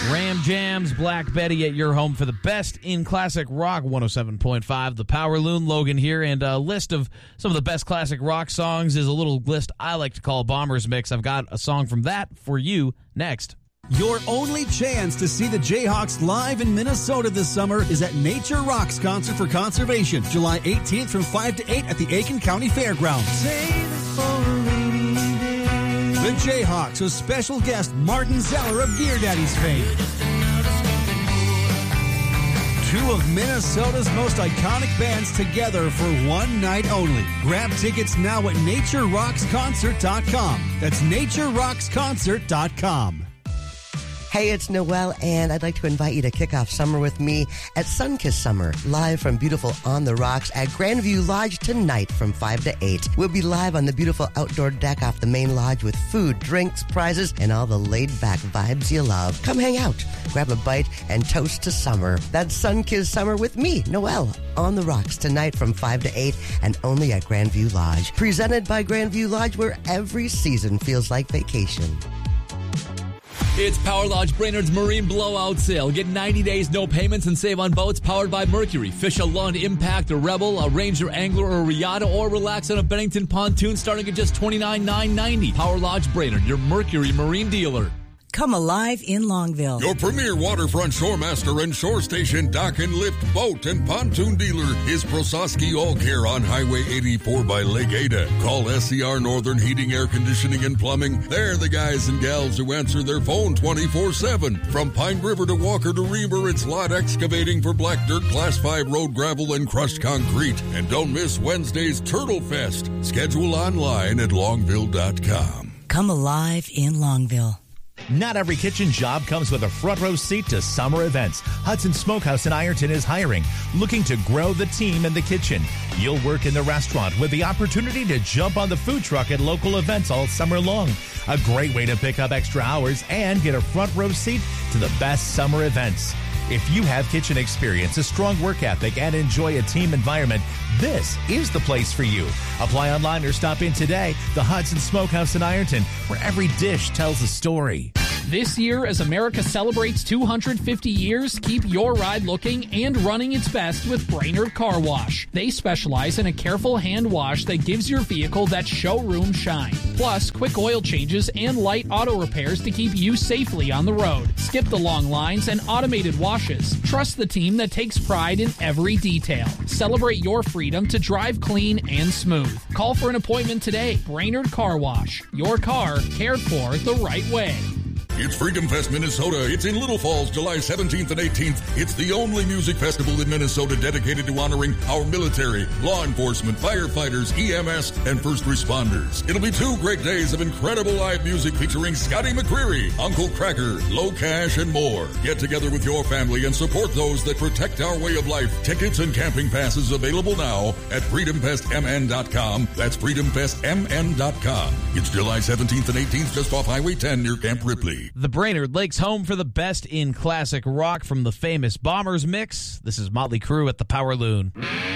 Ram Jams, Black Betty at your home for the best in classic rock, 107.5. The Power Loon, Logan here, and a list of some of the best classic rock songs is a little list I like to call Bombers Mix. I've got a song from that for you next. Your only chance to see the Jayhawks live in Minnesota this summer is at Nature Rocks Concert for Conservation, July 18th from 5 to 8 at the Aiken County Fairgrounds. The Jayhawks with special guest Martin Zeller of Gear Daddies fame. Two of Minnesota's most iconic bands together for one night only. Grab tickets now at NatureRocksConcert.com. That's NatureRocksConcert.com. Hey, it's Noelle, and I'd like to invite you to kick off summer with me at Sunkissed Summer, live from beautiful On the Rocks at Grandview Lodge tonight from 5 to 8. We'll be live on the beautiful outdoor deck off the main lodge with food, drinks, prizes, and all the laid-back vibes you love. Come hang out, grab a bite, and toast to summer. That's Sunkissed Summer with me, Noelle, On the Rocks tonight from 5 to 8 and only at Grandview Lodge. Presented by Grandview Lodge, where every season feels like vacation. It's Power Lodge Brainerd's Marine Blowout Sale. Get 90 days, no payments, and save on boats powered by Mercury. Fish a Lund, Impact, a Rebel, a Ranger, Angler, or a Riata, or relax on a Bennington pontoon starting at just $29,990. Power Lodge Brainerd, your Mercury Marine dealer. Come alive in Longville. Your premier waterfront shoremaster and shore station dock and lift boat and pontoon dealer is Prososki All Care on Highway 84 by Lake Ada. Call SCR Northern Heating, Air Conditioning, and Plumbing. They're the guys and gals who answer their phone 24/7. From Pine River to Walker to Reber, it's Lot Excavating for black dirt, Class 5 road gravel, and crushed concrete. And don't miss Wednesday's Turtle Fest. Schedule online at longville.com. Come alive in Longville. Not every kitchen job comes with a front row seat to summer events. Hudson Smokehouse in Ironton is hiring, looking to grow the team in the kitchen. You'll work in the restaurant with the opportunity to jump on the food truck at local events all summer long. A great way to pick up extra hours and get a front row seat to the best summer events. If you have kitchen experience, a strong work ethic, and enjoy a team environment, this is the place for you. Apply online or stop in today. The Hudson Smokehouse in Ironton, where every dish tells a story. This year, as America celebrates 250 years, keep your ride looking and running its best with Brainerd Car Wash. They specialize in a careful hand wash that gives your vehicle that showroom shine. Plus, quick oil changes and light auto repairs to keep you safely on the road. Skip the long lines and automated washes. Trust the team that takes pride in every detail. Celebrate your freedom to drive clean and smooth. Call for an appointment today. Brainerd Car Wash. Your car cared for the right way. It's Freedom Fest Minnesota. It's in Little Falls, July 17th and 18th. It's the only music festival in Minnesota dedicated to honoring our military, law enforcement, firefighters, EMS, and first responders. It'll be 2 great days of incredible live music featuring Scotty McCreery, Uncle Cracker, Low Cash, and more. Get together with your family and support those that protect our way of life. Tickets and camping passes available now at freedomfestmn.com. That's freedomfestmn.com. It's July 17th and 18th just off Highway 10 near Camp Ripley. The Brainerd Lakes home for the best in classic rock from the famous Bombers Mix. This is Motley Crue at the Power Loon.